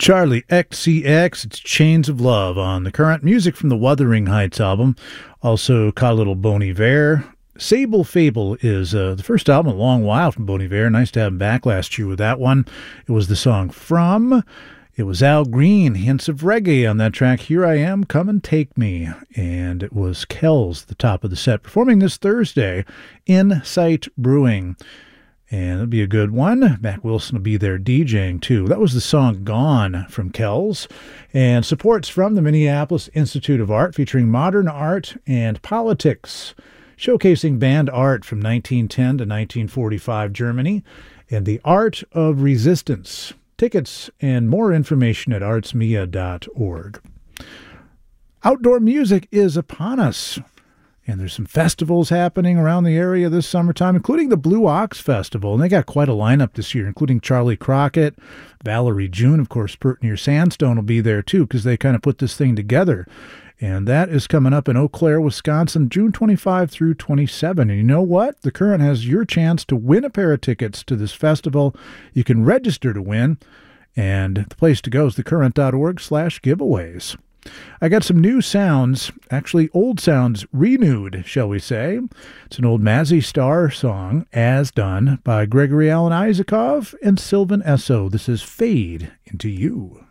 Charlie XCX, it's Chains of Love on The Current. Music from the Wuthering Heights album. Also caught a little Bon Iver. Sable Fable is the first album in a long while from Bon Iver. Nice to have him back last year with that one. It was the song From. It was Al Green, hints of reggae on that track. Here I Am, Come and Take Me. And it was Kells, the top of the set, performing this Thursday, Insight Brewing. And it'll be a good one. Mac Wilson will be there DJing, too. That was the song Gone from Kells. And support's from the Minneapolis Institute of Art, featuring modern art and politics, showcasing band art from 1910 to 1945 Germany and the art of resistance. Tickets and more information at artsmia.org. Outdoor music is upon us. And there's some festivals happening around the area this summertime, including the Blue Ox Festival. And they got quite a lineup this year, including Charlie Crockett, Valerie June, of course, Pert Near Sandstone will be there too, because they kind of put this thing together. And that is coming up in Eau Claire, Wisconsin, June 25 through 27. And you know what? The Current has your chance to win a pair of tickets to this festival. You can register to win. And the place to go is thecurrent.org/giveaways. I got some new sounds, actually old sounds renewed, shall we say. It's an old Mazzy Star song, as done by Gregory Alan Isakov and Sylvan Esso. This is Fade Into You.